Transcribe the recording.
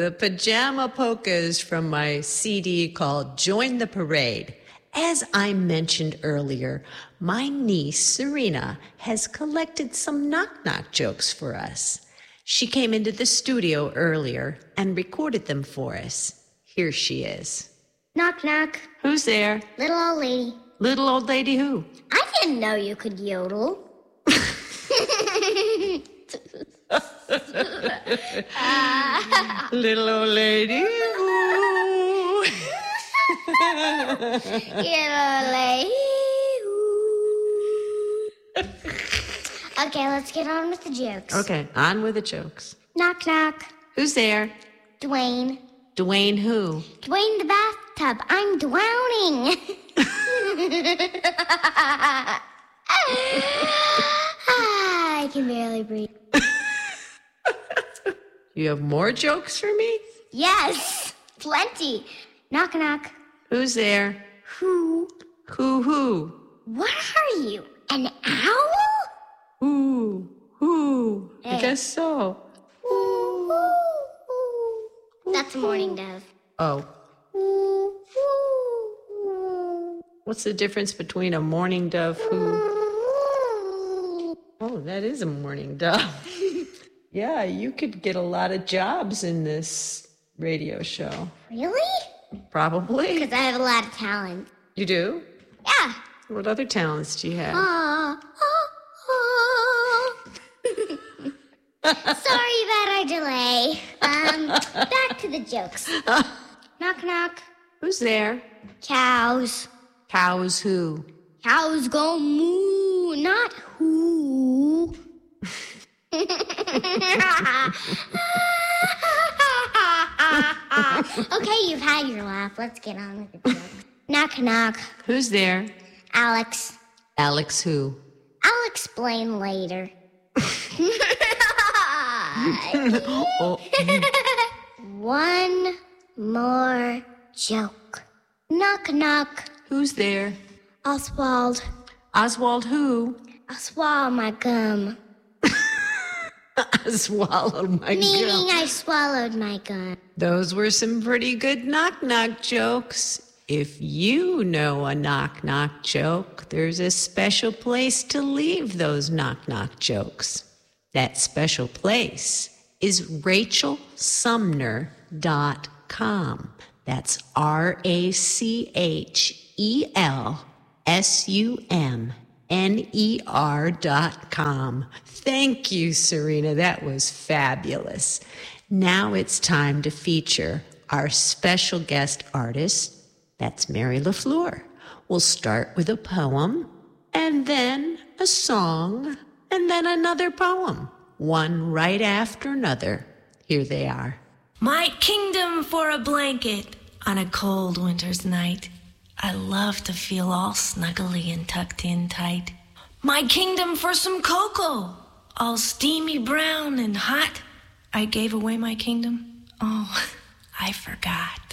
the pajama polkas from my CD called Join the Parade. As I mentioned earlier, my niece, Serena, has collected some knock-knock jokes for us. She came into the studio earlier and recorded them for us. Here she is. Knock, knock. Who's there? Little old lady. Little old lady who? I didn't know you could yodel. Little old lady who? Little lady. Okay, let's get on with the jokes. Okay, on with the jokes. Knock, knock. Who's there? Dwayne. Dwayne who? Dwayne the bathtub. I'm drowning. I can barely breathe. You have more jokes for me? Yes, plenty. Knock, knock. Who's there? Who? Who? What are you, an owl? Who? I Hey. guess so. That's a mourning dove. Oh. What's the difference between a mourning dove who? Oh, that is a mourning dove. Yeah, you could get a lot of jobs in this radio show. Really? Probably. Because I have a lot of talent. You do? Yeah. What other talents do you have? Sorry about our delay. Back to the jokes. Knock, knock. Who's there? Cows. Cows who? Cows go moo, not who. Okay, you've had your laugh. Let's get on with the jokes. Knock, knock. Who's there? Alex. Alex who? I'll explain later. Oh. One more joke. Knock, knock. Who's there? Oswald. Oswald who? I'll swallow my gum. I swallowed my Meaning gum. I swallowed my gum. Those were some pretty good knock-knock jokes. If you know a knock-knock joke, there's a special place to leave those knock-knock jokes. That special place is RachelSumner.com. That's RachelSumner.com. Thank you, Serena. That was fabulous. Now it's time to feature our special guest artist. That's Mary LaFleur. We'll start with a poem, and then a song, and then another poem. One right after another. Here they are. My kingdom for a blanket on a cold winter's night. I love to feel all snuggly and tucked in tight. My kingdom for some cocoa, all steamy brown and hot. I gave away my kingdom. Oh, I forgot.